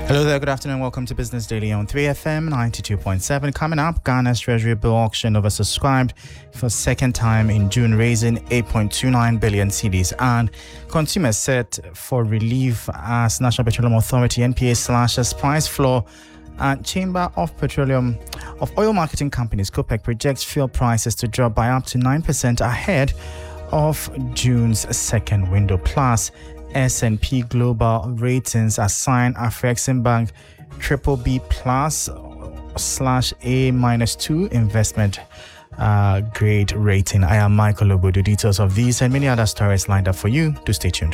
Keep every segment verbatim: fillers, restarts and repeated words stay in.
Hello there, good afternoon. Welcome to Business Daily on three F M ninety-two point seven. Coming up, Ghana's Treasury bill auction oversubscribed for second time in June, raising eight point two nine billion cedis. And consumers set for relief as National Petroleum Authority N P A slashes price floor. And Chamber of Petroleum of Oil Marketing Companies, COPEC, projects fuel prices to drop by up to nine percent ahead of June's second window. Plus, S and P Global Ratings assign Afreximbank triple B plus slash A minus two investment uh, grade rating. I am Michael Obodo. Details of these and many other stories lined up for you. Do stay tuned.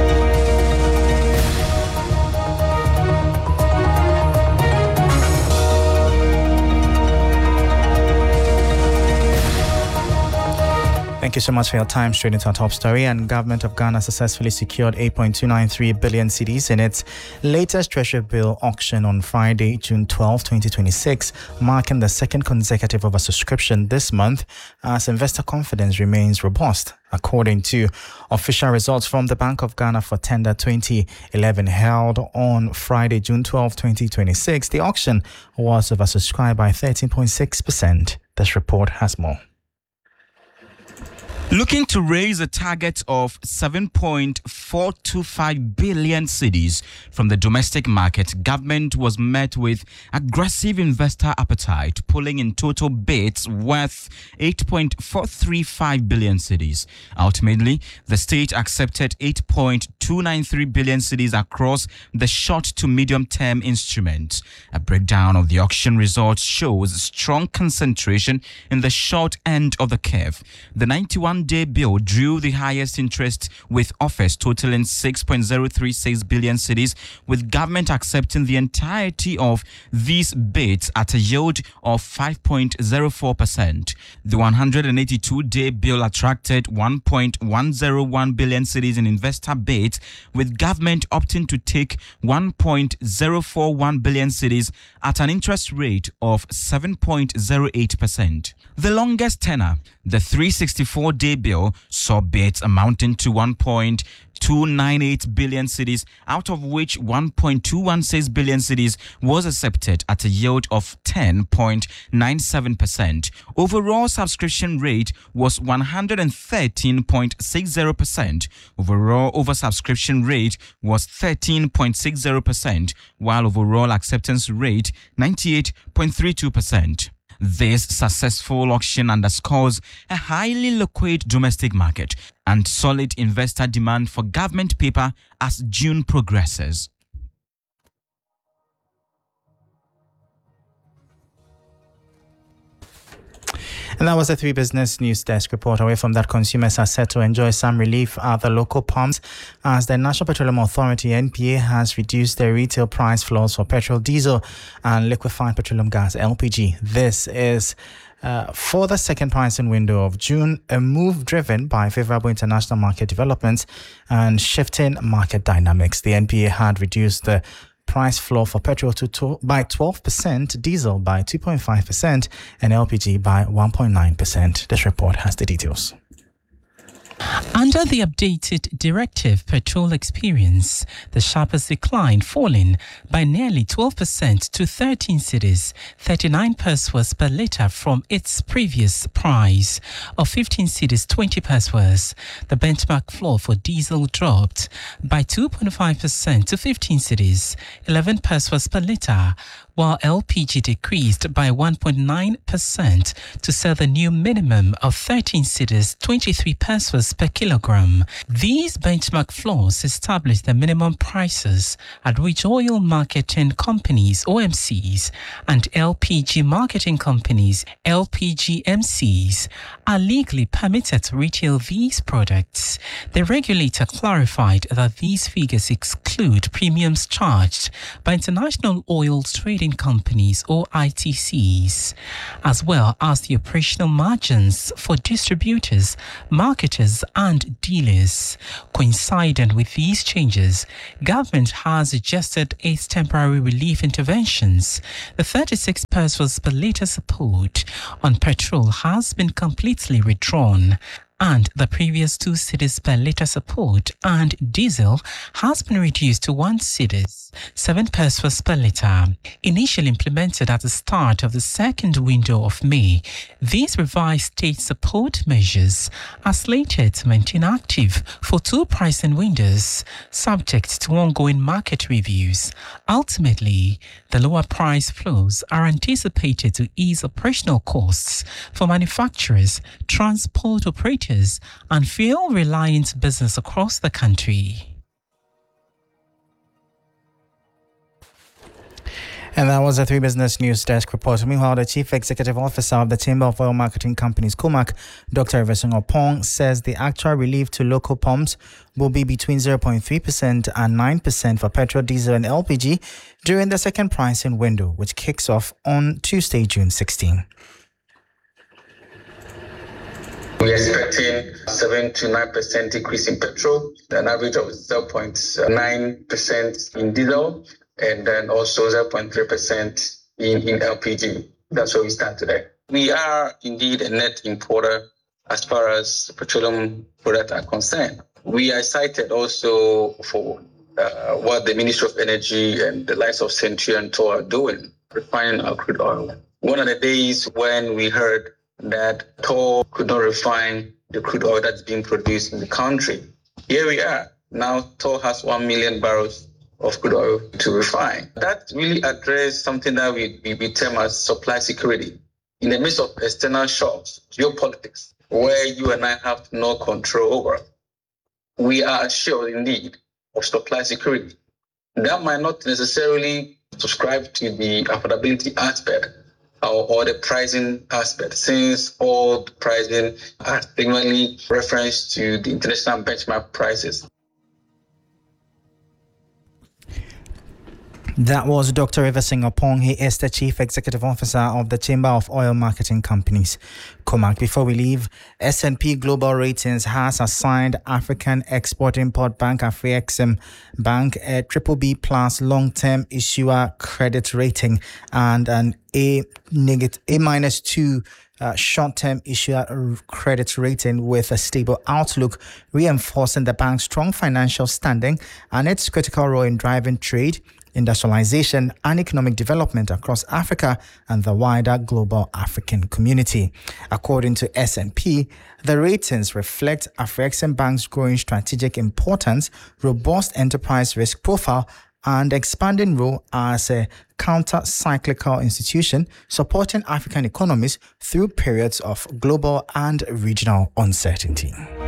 Thank you so much for your time. Straight into our top story. And government of Ghana successfully secured eight point two nine three billion cedis in its latest treasury bill auction on Friday, June twelfth, twenty twenty-six, marking the second consecutive oversubscription this month as investor confidence remains robust. According to official results from the Bank of Ghana for tender twenty eleven held on Friday, June twelfth, twenty twenty-six, the auction was oversubscribed by thirteen point six percent. This report has more. Looking to raise a target of seven point four two five billion cedis from the domestic market, government was met with aggressive investor appetite, pulling in total bids worth eight point four three five billion cedis. Ultimately, the state accepted eight point two nine three billion cedis across the short to medium term instruments. A breakdown of the auction results shows strong concentration in the short end of the curve. The ninety-one day bill drew the highest interest with offers totaling six point zero three six billion cedis, with government accepting the entirety of these bids at a yield of five point zero four percent. The one hundred eighty-two day bill attracted one point one zero one billion cedis in investor bids, with government opting to take one point zero four one billion cedis at an interest rate of seven point zero eight percent. The longest tenor, the three hundred sixty-four day bill, saw bids amounting to one point two nine eight billion cedis, out of which one point two one six billion cedis was accepted at a yield of ten point nine seven percent. Overall subscription rate was one hundred thirteen point six zero percent. Overall oversubscription rate was thirteen point six zero percent, while overall acceptance rate ninety-eight point three two percent. This successful auction underscores a highly liquid domestic market and solid investor demand for government paper as June progresses. And that was the Three Business News Desk report. Away from that, consumers are set to enjoy some relief at the local pumps as the National Petroleum Authority N P A has reduced their retail price floors for petrol, diesel and liquefied petroleum gas L P G. This is uh, for the second pricing window of June, a move driven by favorable international market developments and shifting market dynamics. The N P A had reduced the price floor for petrol to, to by twelve percent, diesel by two point five percent, and L P G by one point nine percent. This report has the details. Under the updated directive petrol experience, the sharpest decline, falling by nearly twelve percent to thirteen cedis, thirty-nine pesos per litre from its previous price of fifteen cedis, twenty pesos. The benchmark floor for diesel dropped by two point five percent to fifteen cedis, eleven pesos per litre, while L P G decreased by one point nine percent to set the new minimum of thirteen cedis, twenty-three pesos per kilogram. These benchmark floors establish the minimum prices at which oil marketing companies, O M Cs, and L P G marketing companies, L P G M Cs, are legally permitted to retail these products. The regulator clarified that these figures exclude premiums charged by international oil trading companies, or I T Cs, as well as the operational margins for distributors, marketers and dealers. Coincident with these changes, government has adjusted its temporary relief interventions. The thirty-six pesos per litre support on petrol has been completely withdrawn. and the previous two cedis per litre support, and diesel has been reduced to one cedis, seven pesos per litre. Initially implemented at the start of the second window of May, these revised state support measures are slated to maintain active for two pricing windows, subject to ongoing market reviews. Ultimately, the lower price floors are anticipated to ease operational costs for manufacturers, transport operators, and fuel-reliant business across the country. And that was a Three Business News Desk report. Meanwhile, the Chief Executive Officer of the Chamber of Oil Marketing Companies, COMAC, Doctor Everson Opong, says the actual relief to local pumps will be between zero point three percent and nine percent for petrol, diesel, and L P G during the second pricing window, which kicks off on Tuesday, June sixteenth. We're expecting seven to nine percent increase in petrol, an average of zero point nine percent in diesel, and then also zero point three percent in, in L P G. That's where we stand today. We are indeed a net importer as far as petroleum products are concerned. We are cited also for uh, what the Ministry of Energy and the likes of Century and Toll are doing, refining our crude oil. One of the days when we heard that Toll could not refine the crude oil that's being produced in the country. Here we are. Now Toll has one million barrels of crude oil to refine. That really addressed something that we, we, we term as supply security. In the midst of external shocks, geopolitics, where you and I have no control over, we are assured indeed of supply security. That might not necessarily subscribe to the affordability aspect or, or the pricing aspect, since all the pricing are frequently referenced to the international benchmark prices. That was Doctor Everson Opong. He is the Chief Executive Officer of the Chamber of Oil Marketing Companies, COMAC. Before we leave, S and P Global Ratings has assigned African Export-Import Bank, Afrexim Bank, a triple B plus long-term issuer credit rating and an A negative, A minus two Uh, short-term issuer credit rating with a stable outlook, reinforcing the bank's strong financial standing and its critical role in driving trade, industrialization, and economic development across Africa and the wider global African community. According to S and P, the ratings reflect Afrexim Bank's growing strategic importance, robust enterprise risk profile, and expanding role as a counter-cyclical institution supporting African economies through periods of global and regional uncertainty.